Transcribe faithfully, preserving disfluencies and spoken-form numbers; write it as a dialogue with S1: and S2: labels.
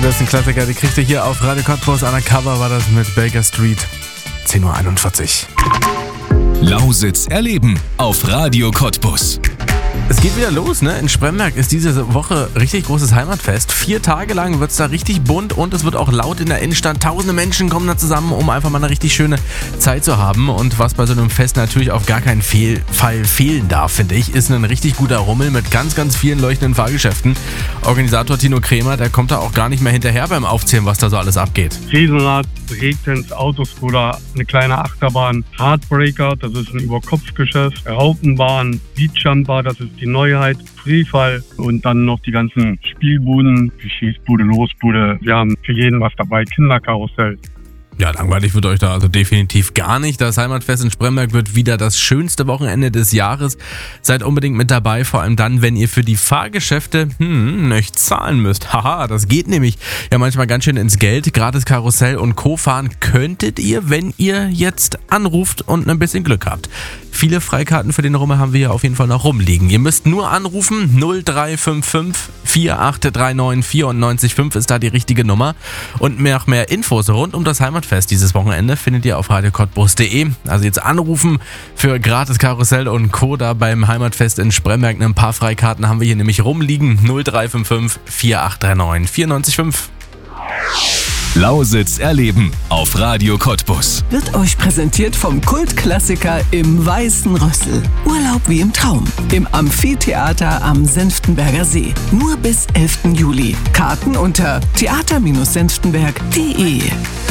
S1: besten Klassiker, die kriegt ihr hier auf Radio Cottbus. Undercover war das mit Baker Street. zehn Uhr einundvierzig.
S2: Lausitz erleben auf Radio Cottbus.
S1: Es geht wieder los, ne? In Spremberg ist diese Woche richtig großes Heimatfest. Vier Tage lang wird es da richtig bunt und es wird auch laut in der Innenstadt. Tausende Menschen kommen da zusammen, um einfach mal eine richtig schöne Zeit zu haben. Und was bei so einem Fest natürlich auf gar keinen Fehl- Fall fehlen darf, finde ich, ist ein richtig guter Rummel mit ganz, ganz vielen leuchtenden Fahrgeschäften. Organisator Tino Kremer, der kommt da auch gar nicht mehr hinterher beim Aufzählen, was da so alles abgeht.
S3: Riesenrad, Breakdance, Autoscooter, eine kleine Achterbahn, Heartbreaker, das ist ein Überkopfgeschäft, Raupenbahn, Beachjumper, das ist die Neuheit, Freefall und dann noch die ganzen Spielbuden, die Schießbude, Losbude. Wir haben für jeden was dabei, Kinderkarussell.
S1: Ja, langweilig wird euch da also definitiv gar nicht. Das Heimatfest in Spremberg wird wieder das schönste Wochenende des Jahres. Seid unbedingt mit dabei, vor allem dann, wenn ihr für die Fahrgeschäfte hm, nicht zahlen müsst. Haha, das geht nämlich ja manchmal ganz schön ins Geld. Gratis Karussell und Co. fahren könntet ihr, wenn ihr jetzt anruft und ein bisschen Glück habt. Viele Freikarten für den Rummel haben wir hier auf jeden Fall noch rumliegen. Ihr müsst nur anrufen, null drei fünf fünf vier acht drei neun vier neun fünf ist da die richtige Nummer. Und noch mehr Infos rund um das Heimatfest dieses Wochenende findet ihr auf radio cottbus punkt de. Also jetzt anrufen für gratis Karussell und Co. da beim Heimatfest in Spremberg. Ein paar Freikarten haben wir hier nämlich rumliegen, null drei fünf fünf vier acht drei neun vier neun fünf.
S2: Lausitz erleben auf Radio Cottbus.
S4: Wird euch präsentiert vom Kultklassiker im Weißen Rössel. Urlaub wie im Traum. Im Amphitheater am Senftenberger See. Nur bis elften Juli. Karten unter theater Bindestrich senftenberg punkt de.